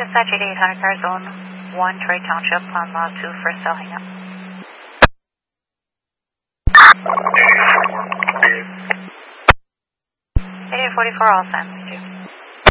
Dispatch 8800 car zone 1, Troy Township on mile 2 for cell hang up. 8844 all signs, thank you.